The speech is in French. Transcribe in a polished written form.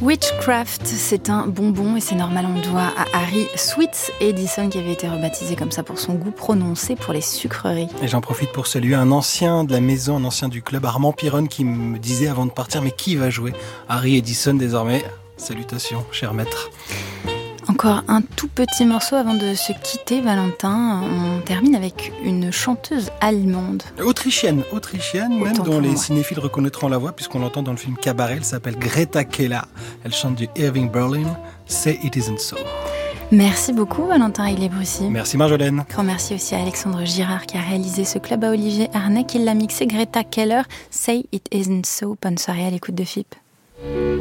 Witchcraft, c'est un bonbon et c'est normal, on le doit à Harry Sweets Edison qui avait été rebaptisé comme ça pour son goût prononcé pour les sucreries. Et j'en profite pour saluer un ancien de la maison, un ancien du club, Armand Piron, qui me disait avant de partir, mais qui va jouer Harry Edison désormais? Salutations, cher maître. Encore un tout petit morceau avant de se quitter, Valentin. On termine avec une chanteuse allemande. Autrichienne même, dont les cinéphiles reconnaîtront la voix, puisqu'on l'entend dans le film Cabaret. Elle s'appelle Greta Keller. Elle chante du Irving Berlin, Say It Isn't So. Merci beaucoup, Valentin Aiglet-Brucy. Merci, Marjolaine. Grand merci aussi à Alexandre Girard qui a réalisé ce club, à Olivier Arnay qui l'a mixé. Greta Keller, Say It Isn't So. Bonne soirée à l'écoute de FIP.